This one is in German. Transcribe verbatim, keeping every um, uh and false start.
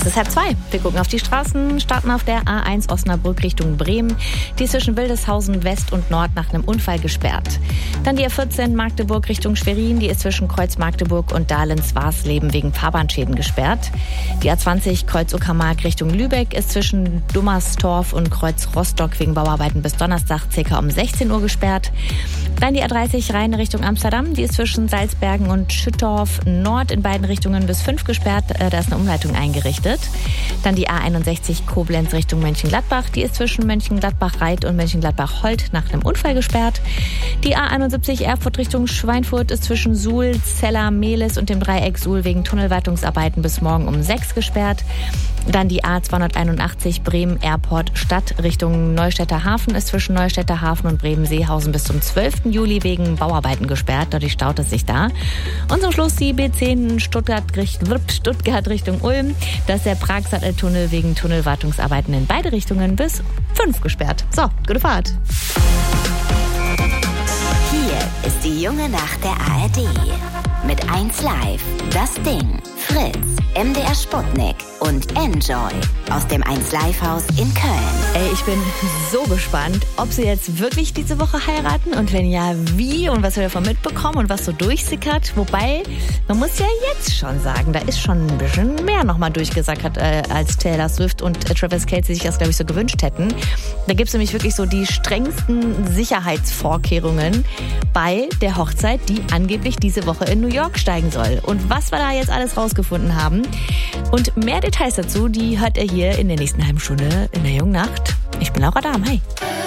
ist halb zwei. Wir gucken auf die Straßen, starten auf der A eins Osnabrück Richtung Bremen. Die ist zwischen Wildeshausen West und Nord nach einem Unfall gesperrt. Dann die A vierzehn Magdeburg Richtung Schwerin. Die ist zwischen Kreuz Magdeburg und Dahlens-Warsleben wegen Fahrbahnschäden gesperrt. Die A zwanzig Kreuz Uckermark Richtung Lübeck ist zwischen Dummerstorf und Kreuz Rostock wegen Bauarbeiten bis Donnerstag ca. um sechzehn Uhr gesperrt. Dann die A dreißig Rhein Richtung Amsterdam. Die ist zwischen Salzbergen und Schüttorf Nord in beiden Richtungen bis fünf gesperrt. Da ist eine Umleitung eingerichtet. Dann die A einundsechzig Koblenz Richtung Mönchengladbach. Die ist zwischen Mönchengladbach-Reit und Mönchengladbach-Holt nach einem Unfall gesperrt. Die A einundsiebzig Erfurt Richtung Schweinfurt ist zwischen Suhl, Zella, Mehlis und dem Dreieck Suhl wegen Tunnelwartungsarbeiten bis morgen um sechs gesperrt. Dann die A zweihunderteinundachtzig Bremen Airport Stadt Richtung Neustädter Hafen ist zwischen Neustädter Hafen und Bremen-Seehausen bis zum zwölften Juli wegen Bauarbeiten gesperrt. Dadurch staut es sich da. Und zum Schluss die B zehn Stuttgart, Stuttgart Richtung Ulm. Da ist der Pragsatteltunnel wegen Tunnelwartungsarbeiten in beide Richtungen bis fünf gesperrt. So, gute Fahrt. Hier ist die junge Nacht der A R D. Mit eins Live, das Ding, Fritz, M D R Sputnik und Enjoy aus dem eins Live Haus in Köln. Ey, ich bin so gespannt, ob sie jetzt wirklich diese Woche heiraten und wenn ja, wie und was wir davon mitbekommen und was so durchsickert. Wobei, man muss ja jetzt schon sagen, da ist schon ein bisschen mehr nochmal durchgesickert, äh, als Taylor Swift und äh, Travis Kelce sich das, glaube ich, so gewünscht hätten. Da gibt es nämlich wirklich so die strengsten Sicherheitsvorkehrungen bei der Hochzeit, die angeblich diese Woche in New York steigen soll. Und was wir da jetzt alles rausgefunden haben und mehr Details dazu, die hört ihr hier in der nächsten halben Stunde in der jungen Nacht. Ich bin Laura Dahm, hi.